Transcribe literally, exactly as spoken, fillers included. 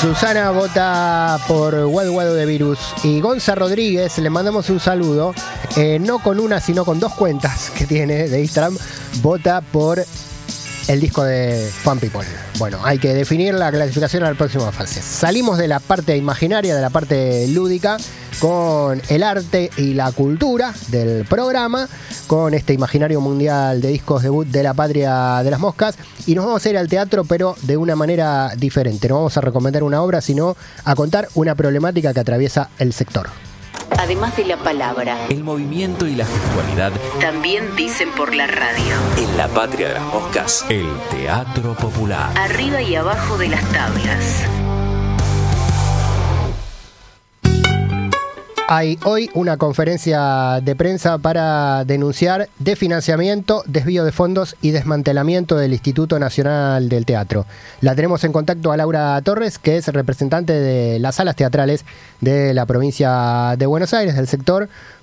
Susana vota por Guado Guado de Virus. Y Gonza Rodríguez, le mandamos un saludo, eh, no con una, sino con dos cuentas que tiene de Instagram, vota por el disco de Fan People. Bueno, hay que definir la clasificación a la próxima fase. Salimos de la parte imaginaria, de la parte lúdica, con el arte y la cultura del programa, con este imaginario mundial de discos debut de la patria de las moscas, y nos vamos a ir al teatro, pero de una manera diferente. No vamos a recomendar una obra, sino a contar una problemática que atraviesa el sector. Además de la palabra, el movimiento y la gestualidad también dicen por la radio. En la patria de las moscas, el teatro popular. Arriba y abajo de las tablas. Hay hoy una conferencia de prensa para denunciar desfinanciamiento, desvío de fondos y desmantelamiento del Instituto Nacional del Teatro. La tenemos en contacto a Laura Torres, que es representante de las salas teatrales de la provincia de Buenos Aires, del sector.